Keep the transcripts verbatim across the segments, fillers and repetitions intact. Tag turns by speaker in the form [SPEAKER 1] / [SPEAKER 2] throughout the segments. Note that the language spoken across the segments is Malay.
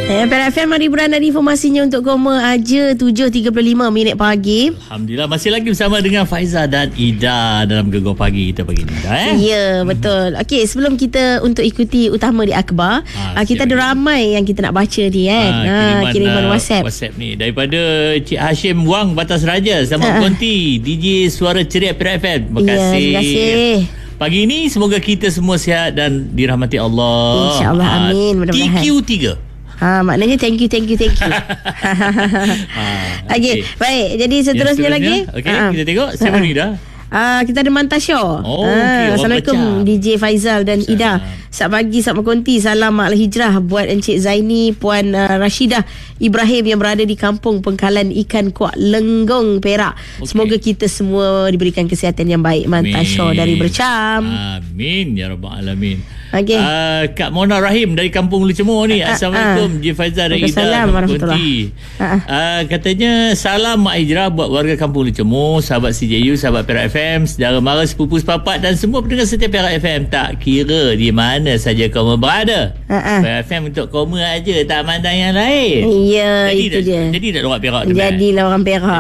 [SPEAKER 1] Eh, Perak F M, mari hiburan dan informasinya untuk koma aja tujuh tiga puluh lima minit pagi.
[SPEAKER 2] Alhamdulillah, masih lagi bersama dengan Faizal dan Ida dalam Gegar Pagi kita pagi ni. Eh?
[SPEAKER 1] Ya, betul. Okey, sebelum kita untuk ikuti utama di akhbar, ha, kita ada ramai yang kita nak baca ni kan. Ha, kiriman, ha, kiriman WhatsApp.
[SPEAKER 2] WhatsApp ni daripada Cik Hashim Wang Batas Raja. Selamat konti D J Suara Ceria Perak F M. Terima kasih.
[SPEAKER 1] Ya, terima kasih.
[SPEAKER 2] Pagi ini semoga kita semua sihat dan dirahmati Allah.
[SPEAKER 1] InsyaAllah, amin. Mudah-mudahan.
[SPEAKER 2] T Q tiga.
[SPEAKER 1] Ha, maknanya thank you, thank you, thank you. ha, Okey, okay. Baik. Jadi seterusnya, seterusnya lagi.
[SPEAKER 2] Okey, ha. Kita tengok siapa ni dah.
[SPEAKER 1] Uh, kita ada Mantasya.
[SPEAKER 2] Oh,
[SPEAKER 1] uh,
[SPEAKER 2] okay.
[SPEAKER 1] Assalamualaikum D J Faizal dan Salam. Ida. Selamat pagi, selamat konti. Salam Mak Al-Hijrah buat Encik Zaini, Puan uh, Rashidah Ibrahim yang berada di Kampung Pengkalan Ikan Kuak Lenggong, Perak. Okay. Semoga kita semua diberikan kesihatan yang baik. Mantasya dari Bercam.
[SPEAKER 2] Amin ya rabbal alamin.
[SPEAKER 1] Okay.
[SPEAKER 2] Uh, Kak Mona Rahim dari Kampung Lucemur ni. uh, Assalamualaikum uh, J Faizal dan Ida.
[SPEAKER 1] Assalamualaikum warahmatullahi.
[SPEAKER 2] uh, uh, Katanya salam Mak Hijrah buat warga Kampung Lucemur, sahabat C J U, sahabat Perak F M, saudara mara, sepupu sepapat dan semua pendengar setia Perak F M. Tak kira di mana saja kamu berada. uh-uh. Perak F M untuk kamu aja, tak mandang yang lain.
[SPEAKER 1] Ya,
[SPEAKER 2] jadi
[SPEAKER 1] itu
[SPEAKER 2] dah,
[SPEAKER 1] dia.
[SPEAKER 2] Jadi dah orang Perak tu.
[SPEAKER 1] Jadilah orang Perak.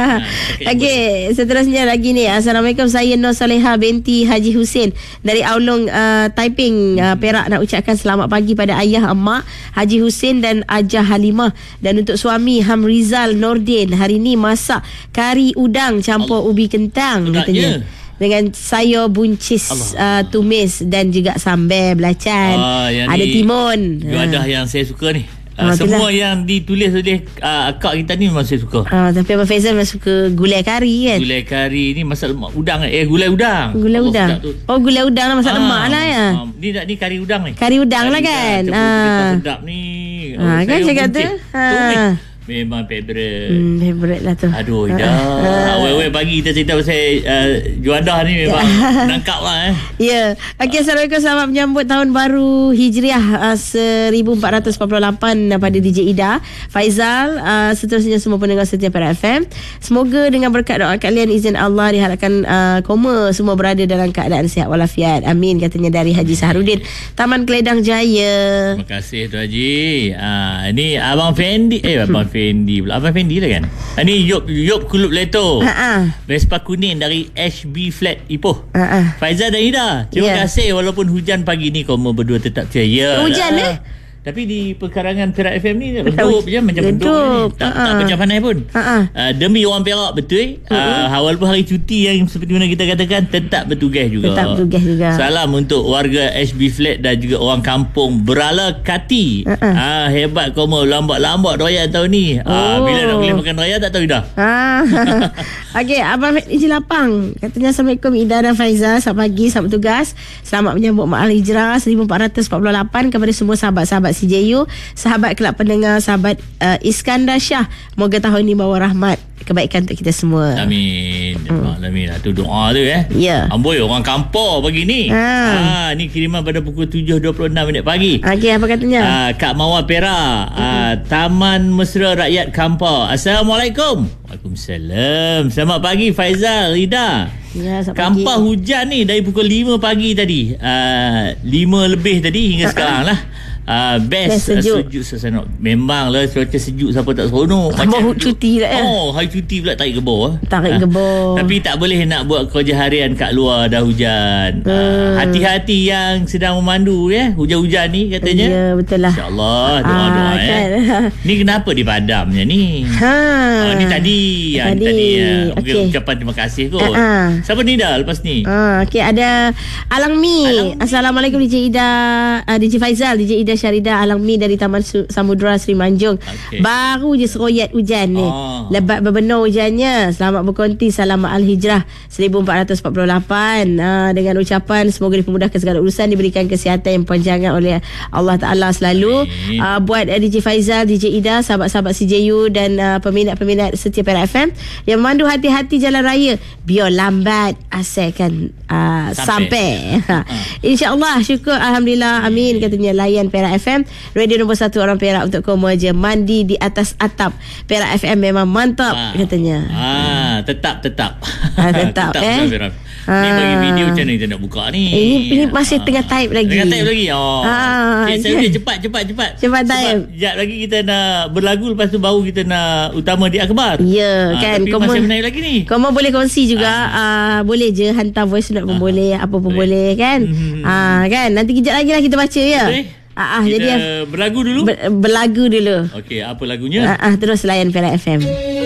[SPEAKER 1] Okey, seterusnya lagi ni. Assalamualaikum, saya Nur Saleha binti Haji Hussein dari Aulung, uh, Taiping, uh, Perak. Nak ucapkan selamat pagi pada ayah emak Haji Hussein dan Ajah Halimah, dan untuk suami Hamrizal Nordin. Hari ni masak kari udang campur Allah. Ubi kentang katanya, dengan sayur buncis, uh, tumis dan juga sambal belacan. Ah, ada ni, timun.
[SPEAKER 2] Juadah ha. yang saya suka ni. Uh, semua itulah yang ditulis oleh uh, akak kita ni memang saya suka.
[SPEAKER 1] Uh, tapi Abang Faizal memang suka gulai kari kan.
[SPEAKER 2] Gulai kari ni masak lemak udang. Eh gulai udang.
[SPEAKER 1] Gulai oh, udang. Oh gulai udang lah, masak ah, lemak lah ya.
[SPEAKER 2] Ah, ni ni kari udang ni.
[SPEAKER 1] Kari udang kari lah kan.
[SPEAKER 2] Ah. Sedap ni.
[SPEAKER 1] Oh, ah, kan cakap tu. Ha.
[SPEAKER 2] Memang favourite.
[SPEAKER 1] Hmm, favourite lah tu.
[SPEAKER 2] Aduh, Ida. Uh, Awal-awal pagi kita cerita pasal uh, juadah ni memang nangkap lah eh.
[SPEAKER 1] Ya. Yeah. Okey, Assalamualaikum. Selamat menyambut tahun baru Hijriah uh, seribu empat ratus empat puluh lapan uh, pada D J Ida, Faizal, uh, seterusnya semua pendengar setia Perak F M. Semoga dengan berkat doa kalian, izin Allah, diharapkan uh, koma semua berada dalam keadaan sihat walafiat. Amin, katanya dari Haji Saharudin, Taman Keledang Jaya.
[SPEAKER 2] Terima kasih Tu Haji. Uh, ni Abang Fendi. Eh, Abang Fendi. Fendi pula. Abang Fendi lah kan. Ini Yop Yop Kulub Leto. Ha-ha. Vespa kuning dari H B Flat Ipoh. Ha-ha. Faizal dan Ida, terima yeah. kasih. Walaupun hujan pagi ni, kamu berdua tetap ceria.
[SPEAKER 1] Hujan eh?
[SPEAKER 2] Tapi di perkarangan Perak F M ni redup je macam redup. Tak, tak macam panas pun. Uh, demi orang Perak betul. Uh, walaupun hari cuti yang seperti mana kita katakan, tetap bertugas juga.
[SPEAKER 1] Tetap bertugas juga.
[SPEAKER 2] Salam untuk warga H B Flat dan juga orang kampung Berala Kati. Uh-uh. Uh, hebat kamu, lambat-lambat raya tahun ni. Uh, oh. Bila nak boleh makan raya tak tahu dah.
[SPEAKER 1] Okey, Abang Iji Lapang katanya, Assalamualaikum Ida dan Faizal. Selamat pagi, selamat bertugas. Selamat menyambut Mak Al-Hijrah seribu empat ratus empat puluh lapan kepada semua sahabat-sahabat C J U, sahabat kelab pendengar, sahabat uh, Iskandar Shah. Moga tahun ini bawa rahmat, kebaikan untuk kita semua.
[SPEAKER 2] Amin. Hmm. Amin. Itu doa tu eh.
[SPEAKER 1] Ya. Yeah.
[SPEAKER 2] Amboi, orang kampung pagi ni. Ha. ha ni kiriman pada pukul tujuh dua puluh enam minit pagi.
[SPEAKER 1] Okey, apa katanya?
[SPEAKER 2] Ha, Kak Mawar Perak, hmm. ha, Taman Mesra Rakyat Kampar. Assalamualaikum. Waalaikumsalam. Selamat pagi Faizal, Ida.
[SPEAKER 1] Ya,
[SPEAKER 2] Kampar hujan ni dari pukul lima pagi tadi. Uh, lima lebih tadi hingga uh-uh. sekarang lah. Uh, best, best sejuk, uh, sejuk sesenok. Memanglah cuaca sejuk, siapa tak seronok.
[SPEAKER 1] Macam cuti lah eh.
[SPEAKER 2] Oh, hari cuti pula tarik gebor.
[SPEAKER 1] Tarik uh, gebor.
[SPEAKER 2] Tapi tak boleh nak buat kerja harian kat luar, dah hujan. hmm. uh, Hati-hati yang sedang memandu ya, hujan-hujan ni katanya.
[SPEAKER 1] Ya, betul lah.
[SPEAKER 2] InsyaAllah, doa-doa ah, kan. eh. Ni kenapa dipadamnya ni? Ha. Oh, ni tadi Tadi, ya, tadi ya. Okay. Ucapan terima kasih kot. uh-uh. Siapa ni dah lepas ni?
[SPEAKER 1] uh, Okey, ada Alang Mi. Alang Assalamualaikum D J Ida, uh, D J Faizal, D J Ida Syarida, Alang Mi dari Taman Samudra Seri Manjung. Okay. Baru je seroyat hujan ni. Oh. Lebat berbenar hujannya. Selamat berkonti. Salam Al-Hijrah seribu empat ratus empat puluh lapan. Uh, dengan ucapan semoga dipermudahkan segala urusan, diberikan kesihatan yang panjangan oleh Allah Ta'ala selalu. Uh, buat uh, D J Faizal, D J Ida, sahabat-sahabat C J U dan uh, peminat-peminat setia Perak F M yang memandu hati-hati jalan raya, biar lambat asalkan uh, sampai, sampai. uh. InsyaAllah, syukur, Alhamdulillah, amin, katanya layan Perak F M, radio nombor satu orang Perak untuk kamu aja. Mandi di atas atap Perak F M memang mantap, ah. katanya.
[SPEAKER 2] Ah, Ah, tetap tetap.
[SPEAKER 1] Ah, tetap, tetap eh.
[SPEAKER 2] Ah. Ni bagi video macam mana kita nak buka ni?
[SPEAKER 1] Eh, ini, ini masih ah. tengah type lagi.
[SPEAKER 2] Tengah type lagi. Oh. Ah, okay, saya okay. cepat cepat cepat.
[SPEAKER 1] Cepat type.
[SPEAKER 2] Sekejap lagi kita nak berlagu, lepas tu baru kita nak utama di akhbar.
[SPEAKER 1] Ya, ah, kan.
[SPEAKER 2] Tapi
[SPEAKER 1] Kamu,
[SPEAKER 2] masih menaik lagi ni.
[SPEAKER 1] Kamu boleh kongsi juga. Ah. Ah, boleh je hantar voice note pun ah. boleh, apa pun boleh, boleh kan? Hmm. Ah, kan. Nanti kejap lagi lah kita baca ya. Okay. Ah, ah,
[SPEAKER 2] kita
[SPEAKER 1] jadi
[SPEAKER 2] berlagu dulu.
[SPEAKER 1] Ber, berlagu dulu.
[SPEAKER 2] Okey, apa lagunya?
[SPEAKER 1] Ah, ah, terus layan Fela F M.